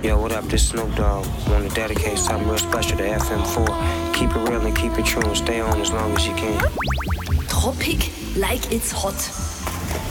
Yo, what up? This Snoop Dogg. Want to dedicate something real special to FM4. Keep it real and keep it true and stay on as long as you can. Tropic like it's hot.